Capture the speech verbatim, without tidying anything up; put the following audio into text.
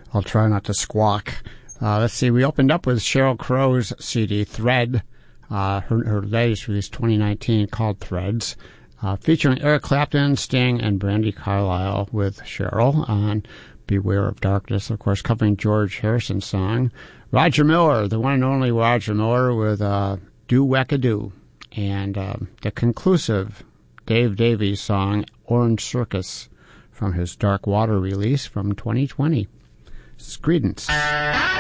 I'll try not to squawk. Uh, let's see, we opened up with Sheryl Crow's C D, Thread, uh, her, her latest release, twenty nineteen, called Threads, uh, featuring Eric Clapton, Sting, and Brandi Carlile with Sheryl on Beware of Darkness, of course, covering George Harrison's song. Roger Miller, the one and only Roger Miller, with uh, Do Wackadoo, and uh, the conclusive Dave Davies song, Orange Circus, from his Dark Water release from twenty twenty. This is Creedence.